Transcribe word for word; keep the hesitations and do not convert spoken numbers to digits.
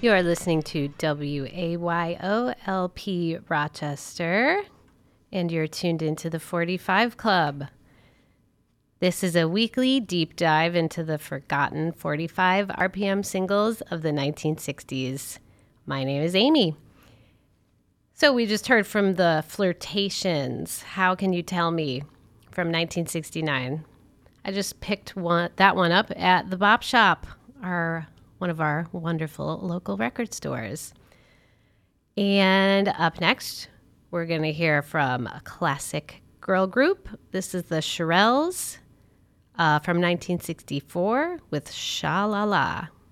You are listening to W A Y O L P Rochester, and you're tuned into the forty-five Club. This is a weekly deep dive into the forgotten forty-five R P M singles of the nineteen sixties. My name is Amy. So we just heard from the Flirtations, How Can You Tell Me, from nineteen sixty-nine. I just picked one that one up at the Bop Shop, our one of our wonderful local record stores. And up next, we're going to hear from a classic girl group. This is the Shirelles uh, from nineteen sixty-four with Sha La La.